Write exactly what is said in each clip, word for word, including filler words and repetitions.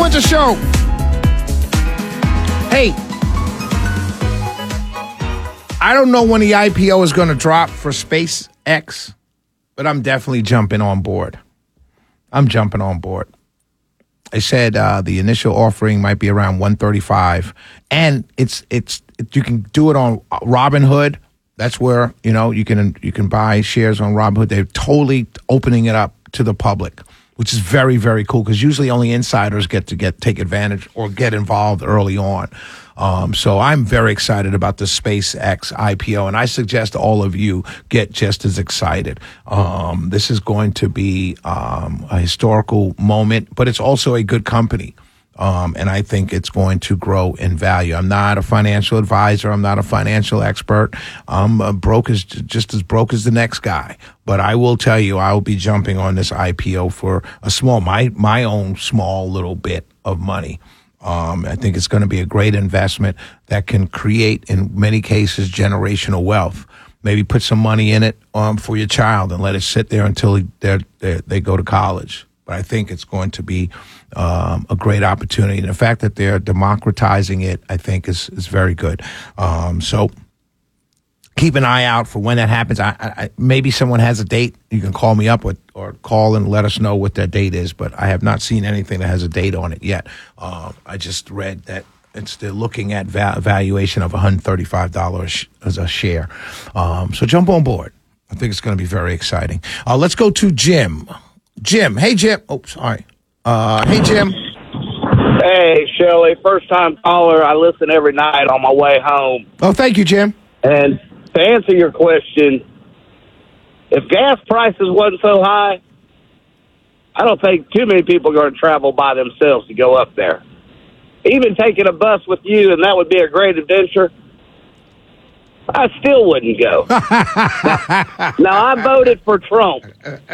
Winter Show. Hey, I don't know when the I P O is going to drop for SpaceX, but I'm definitely jumping on board. I'm jumping on board. I said uh, the initial offering might be around one thirty-five, and it's it's you can do it on Robinhood. That's where you know you can you can buy shares on Robinhood. They're totally opening it up to the public, which is very very cool because usually only insiders get to get take advantage or get involved early on. Um, so I'm very excited about the SpaceX I P O, and I suggest all of you get just as excited. Um, this is going to be um, a historical moment, but it's also a good company. Um, and I think it's going to grow in value. I'm not a financial advisor. I'm not a financial expert. I'm uh, broke as just as broke as the next guy. But I will tell you, I will be jumping on this I P O for a small, my my own small little bit of money. Um, I think it's going to be a great investment that can create, in many cases, generational wealth. Maybe put some money in it um, for your child and let it sit there until they they go to college. But I think it's going to be um, a great opportunity. And the fact that they're democratizing it, I think, is is very good. Um, so keep an eye out for when that happens. I, I, maybe someone has a date. You can call me up with, or call and let us know what that date is. But I have not seen anything that has a date on it yet. Um, I just read that it's they're looking at va- valuation of one hundred thirty-five dollars as a share. Um, so jump on board. I think it's going to be very exciting. Uh, let's go to Jim. Jim. Hey, Jim. Oh, sorry. Uh, hey, Jim. Hey, Shelley. First time caller. I listen every night on my way home. Oh, thank you, Jim. And to answer your question, if gas prices wasn't so high, I don't think too many people are going to travel by themselves to go up there. Even taking a bus with you, and that would be a great adventure, I still wouldn't go. now, now, I voted for Trump,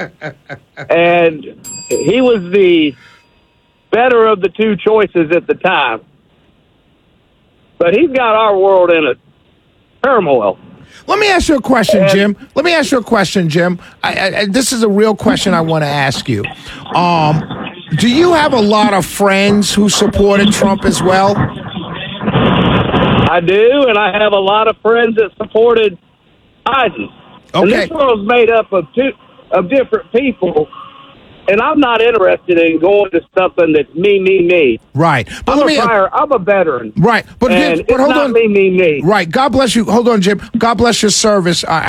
and he was the better of the two choices at the time. But he's got our world in a turmoil. Let me ask you a question, Jim. Let me ask you a question, Jim. I, I, this is a real question I want to ask you. Um, do you have a lot of friends who supported Trump as well? I do, and I have a lot of friends that supported Biden. Okay. And this world's made up of two of different people, and I'm not interested in going to something that's me, me, me. Right. But I'm, a prior, I'm a veteran. Right. But, and but it's hold not on. me, me, me. Right. God bless you. Hold on, Jim. God bless your service. I,